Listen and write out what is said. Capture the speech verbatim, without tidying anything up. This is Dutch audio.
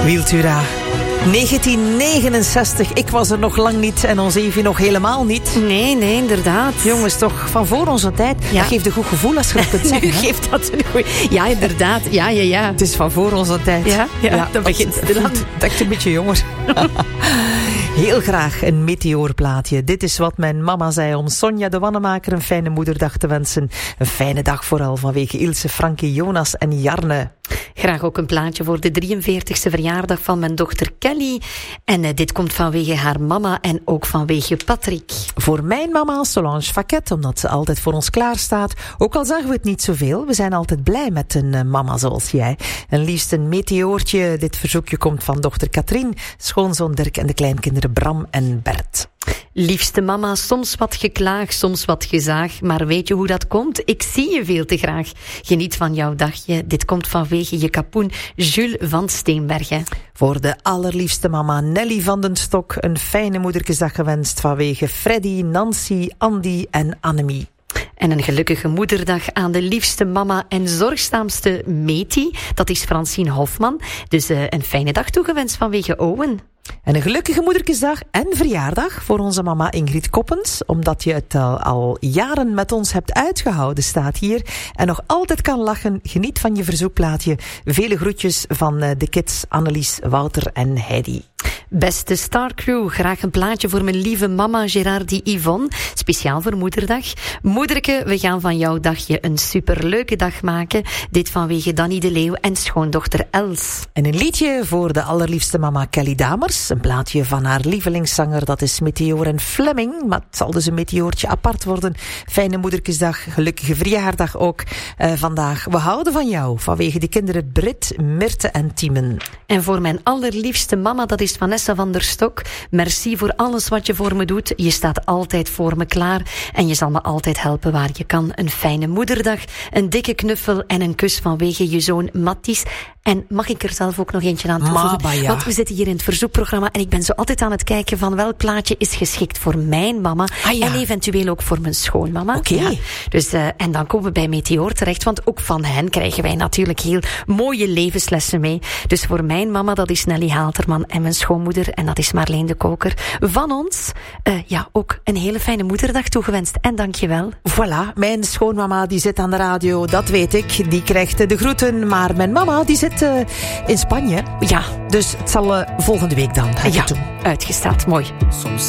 Wiltura. negentien negenenzestig, ik was er nog lang niet en ons Evie nog helemaal niet. Nee, nee, inderdaad. Jongens, toch van voor onze tijd. Ja. Dat geeft een goed gevoel als je dat kunt zeggen. Nu geeft dat een goed... Ja, inderdaad. Ja, ja, ja. Het is van voor onze tijd. Ja, ja, ja dat begint stilaan. Dat is een beetje jonger. Heel graag een meteoorplaatje. Dit is wat mijn mama zei om Sonja de Wannemaker een fijne moederdag te wensen. Een fijne dag vooral vanwege Ilse, Frankie, Jonas en Jarne. Graag ook een plaatje voor de drieënveertigste verjaardag van mijn dochter Kelly. En uh, dit komt vanwege haar mama en ook vanwege Patrick. Voor mijn mama Solange Faquet, omdat ze altijd voor ons klaarstaat. Ook al zagen we het niet zoveel, we zijn altijd blij met een uh, mama zoals jij. En liefst een meteoortje. Dit verzoekje komt van dochter Katrien, schoonzoon Dirk en de kleinkinderen Bram en Bert. Liefste mama, soms wat geklaag, soms wat gezaag. Maar weet je hoe dat komt? Ik zie je veel te graag. Geniet van jouw dagje. Dit komt vanwege je kapoen, Jules van Steenbergen. Voor de allerliefste mama Nelly van den Stok een fijne moederkesdag gewenst vanwege Freddy, Nancy, Andy en Annemie. En een gelukkige moederdag aan de liefste mama en zorgzaamste Meti. Dat is Francine Hofman. Dus uh, een fijne dag toegewenst vanwege Owen. En een gelukkige moederkesdag en verjaardag voor onze mama Ingrid Koppens. Omdat je het al, al jaren met ons hebt uitgehouden, staat hier. En nog altijd kan lachen. Geniet van je verzoekplaatje. Vele groetjes van uh, de kids Annelies, Wouter en Heidi. Beste Starcrew, graag een plaatje voor mijn lieve mama Gerardie Yvonne. Speciaal voor moederdag. Moederke, we gaan van jouw dagje een superleuke dag maken. Dit vanwege Danny de Leeuw en schoondochter Els. En een liedje voor de allerliefste mama Kelly Damers. Een plaatje van haar lievelingszanger, dat is Meteor en Fleming. Maar het zal dus een meteoortje apart worden. Fijne moederkesdag, gelukkige verjaardag ook uh, vandaag. We houden van jou, vanwege de kinderen Brit, Mirte en Tiemen. En voor mijn allerliefste mama, dat is Vanessa van der Stok. Merci voor alles wat je voor me doet. Je staat altijd voor me klaar. En je zal me altijd helpen waar je kan. Een fijne moederdag, een dikke knuffel en een kus vanwege je zoon Matties. En mag ik er zelf ook nog eentje aan toevoegen? Ma, ja. Want we zitten hier in het verzoekprogramma en ik ben zo altijd aan het kijken van welk plaatje is geschikt voor mijn mama. Ah, ja. En eventueel ook voor mijn schoonmama. Oké. Okay. Ja. Dus, uh, en dan komen we bij Meteor terecht, want ook van hen krijgen wij natuurlijk heel mooie levenslessen mee. Dus voor mijn mama, dat is Nelly Haalterman en mijn schoonmoeder, en dat is Marleen de Koker. Van ons, uh, ja, ook een hele fijne moederdag toegewenst. En dankjewel. Voilà, mijn schoonmama die zit aan de radio, dat weet ik. Die krijgt de groeten, maar mijn mama die zit uh, in Spanje. Ja. Dus het zal uh, volgende week dan. Ja, uitgesteld. Mooi. Soms